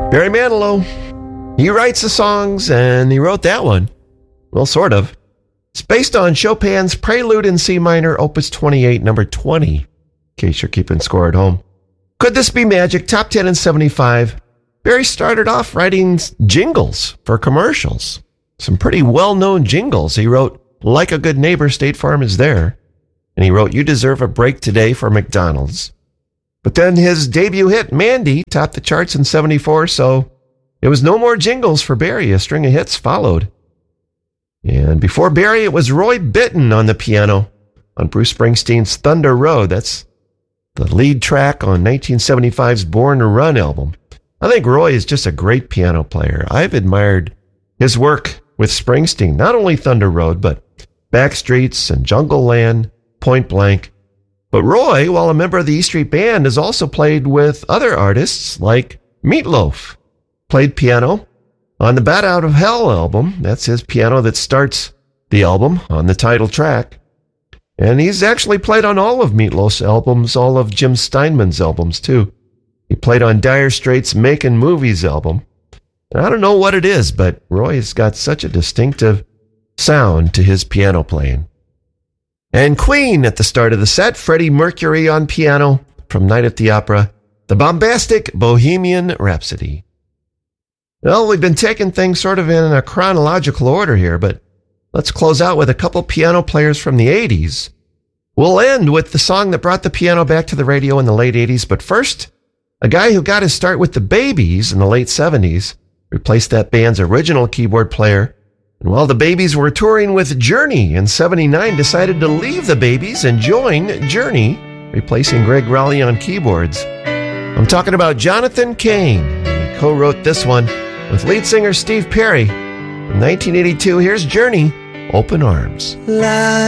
Barry Manilow. He writes the songs, and he wrote that one. Well, sort of. It's based on Chopin's Prelude in C minor, Opus 28, number 20, in case you're keeping score at home. Could This Be Magic? Top 10 in 75. Barry started off writing jingles for commercials. Some pretty well-known jingles. He wrote Like a Good Neighbor, State Farm is There. And he wrote You Deserve a Break Today for McDonald's. But then his debut hit, Mandy, topped the charts in 74, so it was no more jingles for Barry. A string of hits followed. And before Barry, it was Roy Bittan on the piano on Bruce Springsteen's Thunder Road. That's the lead track on 1975's Born to Run album. I think Roy is just a great piano player. I've admired his work with Springsteen, not only Thunder Road, but Backstreets and Jungle Land, Point Blank. But Roy, while a member of the E Street Band, has also played with other artists like Meatloaf. Played piano on the Bat Out of Hell album. That's his piano that starts the album on the title track. And he's actually played on all of Meatloaf's albums, all of Jim Steinman's albums, too. He played on Dire Straits' Making Movies album. And I don't know what it is, but Roy has got such a distinctive sound to his piano playing. And Queen at the start of the set, Freddie Mercury on piano from Night at the Opera, the bombastic Bohemian Rhapsody. Well, we've been taking things sort of in a chronological order here, but let's close out with a couple piano players from the 80s. We'll end with the song that brought the piano back to the radio in the late 80s, but first, a guy who got his start with the Babies in the late 70s, replaced that band's original keyboard player, and while the Babies were touring with Journey in 79, decided to leave the Babies and join Journey, replacing Greg Rowley on keyboards. I'm talking about Jonathan Cain, and he co-wrote this one with lead singer Steve Perry. From 1982, here's Journey, Open Arms.